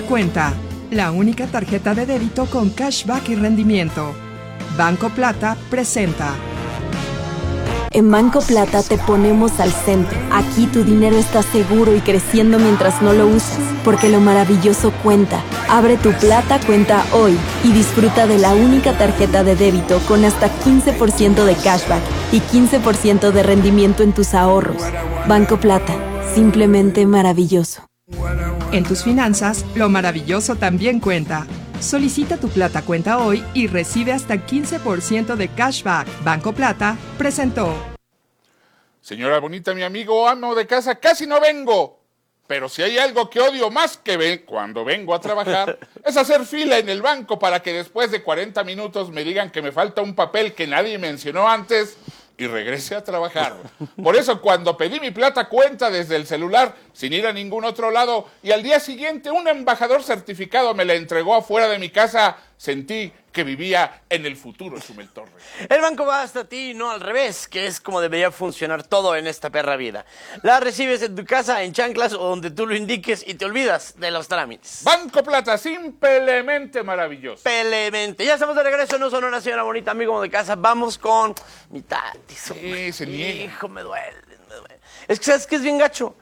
Cuenta, la única tarjeta de débito con cashback y rendimiento. Banco Plata presenta. En Banco Plata te ponemos al centro. Aquí tu dinero está seguro y creciendo mientras no lo usas, porque lo maravilloso cuenta. Abre tu Plata Cuenta hoy y disfruta de la única tarjeta de débito con hasta 15% de cashback y 15% de rendimiento en tus ahorros. Banco Plata, simplemente maravilloso. En tus finanzas, lo maravilloso también cuenta. Solicita tu Plata Cuenta hoy y recibe hasta 15% de cashback. Banco Plata presentó. Señora bonita, mi amigo amo de casa, casi no vengo. Pero si hay algo que odio más que cuando vengo a trabajar, es hacer fila en el banco para que después de 40 minutos me digan que me falta un papel que nadie mencionó antes y regrese a trabajar. Por eso cuando pedí mi Plata Cuenta desde el celular, sin ir a ningún otro lado, y al día siguiente un embajador certificado me la entregó afuera de mi casa, sentí que vivía en el futuro, Chumel Torres. El banco va hasta ti, no al revés, que es como debería funcionar todo en esta perra vida. La recibes en tu casa, en chanclas o donde tú lo indiques y te olvidas de los trámites. Banco Plata, simplemente maravilloso. Simplemente. Ya estamos de regreso, no Sonora, señora bonita, amigo de casa. Vamos con mi tati. Sí, se niega. Hijo, me duele. Es que, ¿sabes qué es bien gacho?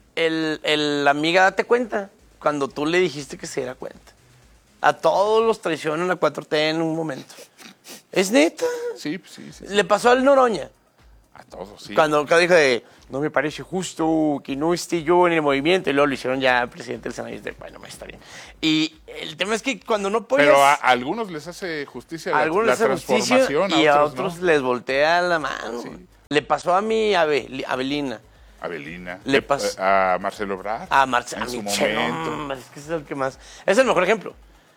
La amiga date cuenta cuando tú le dijiste que se diera cuenta. A todos los traicionan la 4T en un momento. ¿Es neta? Sí. Le pasó al Noroña. A todos, sí. Cuando dijo de, no me parece justo que no esté yo en el movimiento, y luego lo hicieron ya presidente del Senado, y de, bueno, está bien. Y el tema es que cuando no apoyas... Pero a algunos les hace justicia la transformación, y a otros no les voltea la mano. Sí. Le pasó a mi Abelina. Le pasó a Marcelo Ebrard. A Marcelo, en su momento. Es que es el que más... Es el mejor ejemplo.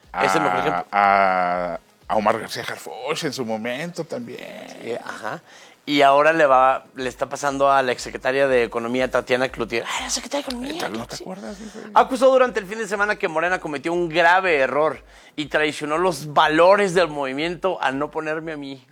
A Omar García Harfuch en su momento también. Sí, ajá. Y ahora le está pasando a la exsecretaria de Economía, Tatiana Cloutier. ¡Ay, la secretaria de Economía! ¿No te acuerdas? Acusó durante el fin de semana que Morena cometió un grave error y traicionó los valores del movimiento al no ponerme a mí.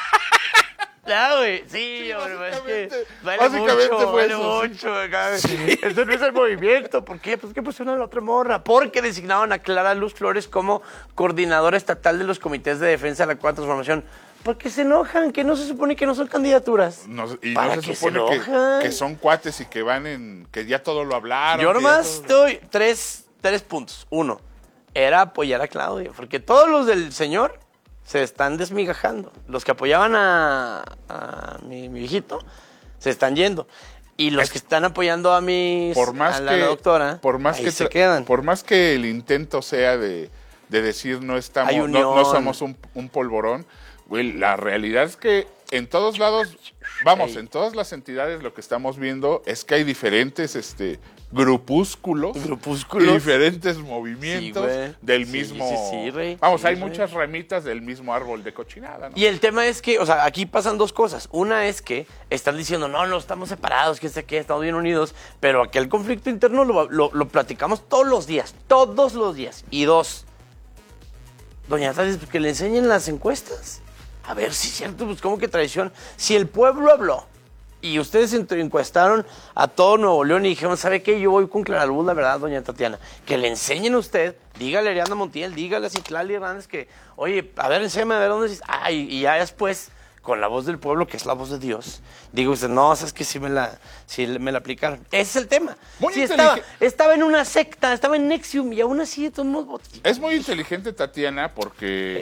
Ya, güey. Sí, hombre, es que vale mucho. Sí. Eso no es el movimiento. ¿Por qué? Pues que pusieron a la otra morra. Porque designaron a Clara Luz Flores como coordinadora estatal de los comités de defensa de la Cuarta Transformación. Porque se enojan, que no se supone que no son candidaturas. Y no se supone que son cuates y que van que ya todo lo hablaron. Yo nomás doy tres puntos. Uno, era apoyar a Claudia. Porque todos los del señor se están desmigajando. Los que apoyaban a mi viejito se están yendo. Y los que están apoyando a la doctora, se quedan. Por más que el intento sea de decir no somos un polvorón, güey, la realidad es que en todos lados, en todas las entidades lo que estamos viendo es que hay diferentes grupúsculos y diferentes movimientos del mismo... Rey. Hay muchas ramitas del mismo árbol de cochinada, ¿no? Y el tema es que, aquí pasan dos cosas. Una es que están diciendo, no estamos separados, que sé qué, estamos bien unidos, pero aquel conflicto interno lo platicamos todos los días. Y dos, doña Tati, que le enseñen las encuestas. A ver si es cierto, pues cómo que traición. Si el pueblo habló y ustedes encuestaron a todo Nuevo León y dijeron, ¿sabe qué? Yo voy con Clara Luz, la verdad, doña Tatiana. Que le enseñen a usted, dígale a Ariadna Montiel, dígale a Citlali Hernández que, oye, a ver, enséñame a ver dónde es. Y ya después, con la voz del pueblo, que es la voz de Dios, digo usted, no, sabes que sí me la aplicaron. Ese es el tema. Estaba en una secta, estaba en Nexium y aún así de todos modos. Es muy inteligente Tatiana porque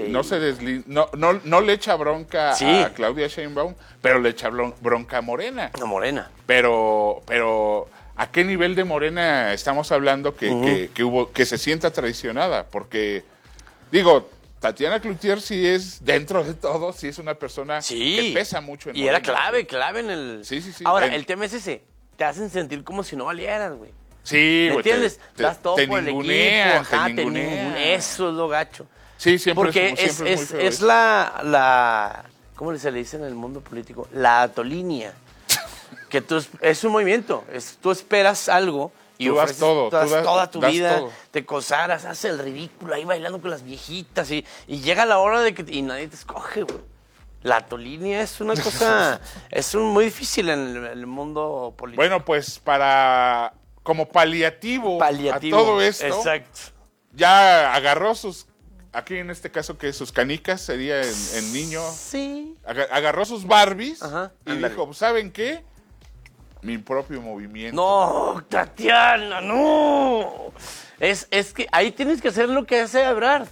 no le echa bronca a Claudia Sheinbaum, pero le echa bronca a Morena. A Morena. Pero ¿a qué nivel de Morena estamos hablando que se sienta traicionada? Porque, digo, Tatiana Cloutier sí es, dentro de todo, sí es una persona que pesa mucho en y Morena. Era clave en el... Sí. Ahora, el tema es ese, te hacen sentir como si no valieras, güey. Sí, güey. ¿Me entiendes? Das todo por el ningunean, equipo. Te ningunean. Eso es lo gacho. Sí, siempre porque es muy feo. Es la... ¿Cómo se le dice en el mundo político? La atolinia. Que es un movimiento. Tú esperas algo y ofreces toda tu vida, te cosaras, haces el ridículo ahí bailando con las viejitas y llega la hora de y nadie te escoge, güey. La atolinia es una cosa, muy difícil en el mundo político. Bueno, pues como paliativo a todo esto, exacto. ya agarró aquí en este caso que sus canicas sería en niño. Sí. Agarró sus Barbies Ajá, y ándale. dijo, ¿saben qué? Mi propio movimiento. No, Tatiana, no. Es que ahí tienes que hacer lo que hace Ebrard.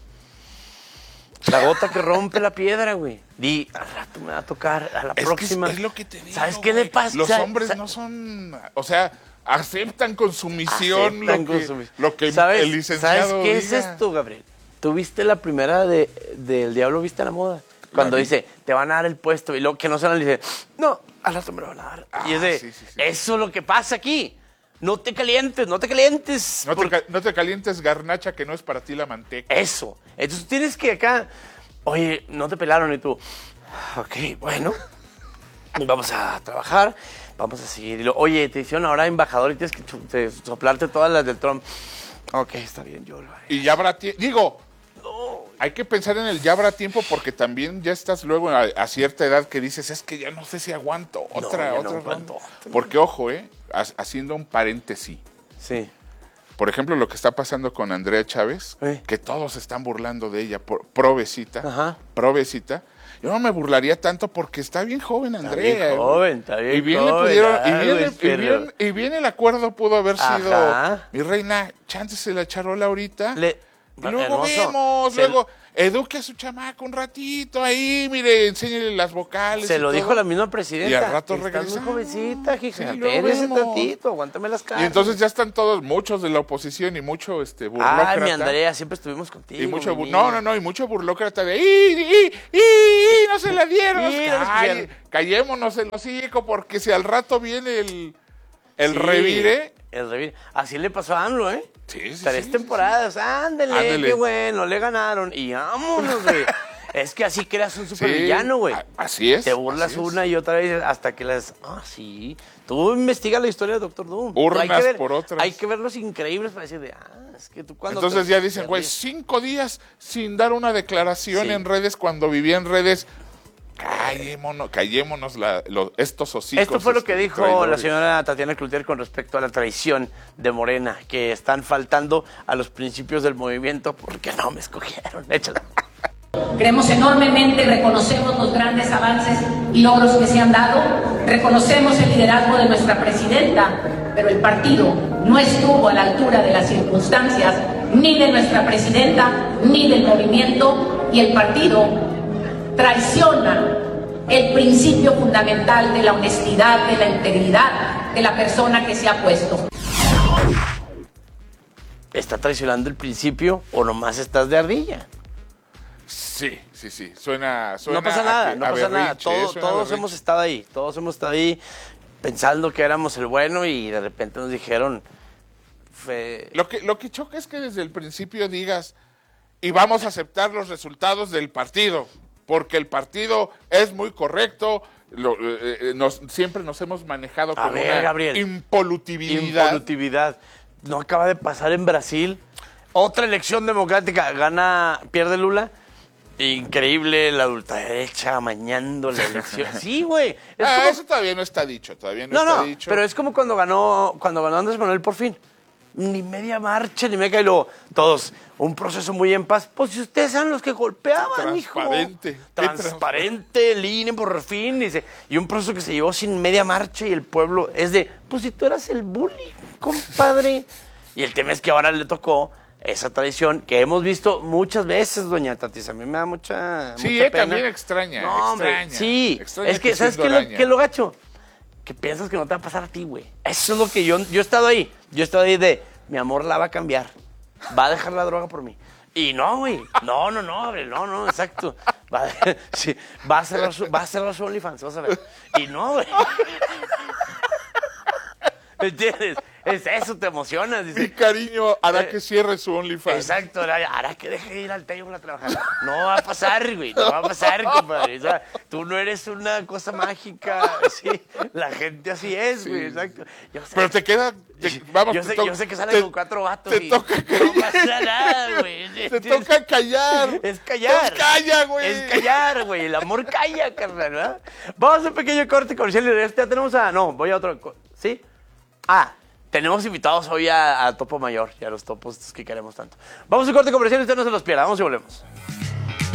La gota que rompe la piedra, güey. Al rato me va a tocar, a la próxima. Es lo que te digo. ¿Sabes qué le güey. pasa? Los hombres no son, o sea, aceptan con su misión lo que el licenciado ¿Sabes qué diga. es esto, Gabriel? Tú viste la primera del Diablo Viste a la Moda. Cuando dice, te van a dar el puesto. Y luego que no se le dice, no, al rato me lo van a dar. Y es de, sí. eso es lo que pasa aquí. No te calientes, no te calientes. No te calientes, garnacha, que no es para ti la manteca. Eso. Entonces tienes que acá, oye, no te pelaron y tú, ok, bueno, vamos a trabajar, vamos a seguir. Y luego, oye, te hicieron ahora embajador y tienes que soplarte todas las del Trump. Ok, está bien, yo lo haré. Y ya habrá tiempo. Digo, hay que pensar en el ya habrá tiempo porque también ya estás luego a cierta edad que dices, es que ya no sé si aguanto otra aguanto. ronda. Porque, ojo, haciendo un paréntesis. Sí. Por ejemplo, lo que está pasando con Andrea Chávez, que todos se están burlando de ella, provecita. Ajá. Yo no me burlaría tanto porque está bien joven Andrea. Está bien joven. Y bien el acuerdo pudo haber sido, Ajá. mi reina, chántese la charola ahorita. Y luego hermoso. luego eduque a su chamaco un ratito ahí, mire, enséñele las vocales. Se y lo todo. dijo la misma presidenta. Y al rato Estás regresamos. muy jovencita, hija. Sí, luego Espérese vemos. tantito, aguántame las caras. Y entonces ya están todos, muchos de la oposición y mucho burlócrata. Ay, mi Andrea, siempre estuvimos contigo. Y mucho, mi niña. y mucho burlócrata de no se la dieron. Sí, no se dieron. Callémonos el hocico porque si al rato viene el revire. El revire. Así le pasó a AMLO, ¿eh? Sí. 3 temporadas. Ándele, qué bueno, le ganaron. Y vámonos, güey. Es que así creas un supervillano, güey. Así es. Te burlas una y otra vez hasta que las... sí. Tú investiga la historia de Doctor Doom. Urnas por otras. Hay que ver los increíbles para decir de... es que tú cuando... Entonces ya dicen, güey, 5 días sin dar una declaración en redes cuando vivía en redes. Callémonos estos hocicos. Esto fue lo que dijo traidores. la señora Tatiana Cloutier con respecto a la traición de Morena, que están faltando a los principios del movimiento porque no me escogieron. Échala. Creemos enormemente, reconocemos los grandes avances y logros que se han dado, reconocemos el liderazgo de nuestra presidenta, pero el partido no estuvo a la altura de las circunstancias, ni de nuestra presidenta, ni del movimiento, y el partido traiciona el principio fundamental de la honestidad, de la integridad de la persona que se ha puesto. ¿Está traicionando el principio o nomás estás de ardilla? Sí. Suena no pasa nada, no pasa nada. Berrinche, Todos hemos estado ahí pensando que éramos el bueno y de repente nos dijeron... Lo que choca es que desde el principio digas, y vamos a aceptar los resultados del partido, porque el partido es muy correcto, siempre nos hemos manejado con una Gabriel, impolutividad. No acaba de pasar en Brasil. Otra elección democrática, pierde Lula. Increíble, la ultraderecha amañando la elección. Sí, güey. Eso todavía no está dicho, está dicho. Pero es como cuando ganó Andrés Manuel por fin. Ni media marcha, ni media, y luego todos, un proceso muy en paz. Pues si ustedes eran los que golpeaban, Transparente, línea por fin, dice. Y un proceso que se llevó sin media marcha y el pueblo es de, pues si tú eras el bully, compadre. Y el tema es que ahora le tocó esa tradición que hemos visto muchas veces, doña Tatis. A mí me da mucha pena. También extraña. No, hombre, sí. Extraña es que, ¿sabes qué es lo gacho? Que piensas que no te va a pasar a ti, güey. Eso es lo que yo he estado ahí. Yo he estado ahí de, mi amor la va a cambiar. Va a dejar la droga por mí. Y no, güey. No, exacto. Va a cerrar su OnlyFans, vas a ver. Y no, güey. ¿Me entiendes? Es eso, te emocionas. Dice, mi cariño hará que cierre su OnlyFans. Exacto, hará que deje de ir al Tello a trabajar. No va a pasar, güey, no va a pasar, compadre. O sea, tú no eres una cosa mágica, sí. La gente así es, güey, exacto. Pero te queda... Yo sé que sale con 4 vatos y no pasa nada, güey. Te toca callar. Es callar. Pues calla, güey. Es callar, güey. El amor calla, carnal, ¿verdad? Vamos a un pequeño corte comercial y ya tenemos a... No, voy a otro... ¿Sí? Tenemos invitados hoy a Topo Mayor y a los topos estos que queremos tanto. Vamos a un corte comercial y usted no se los pierda. Vamos y volvemos.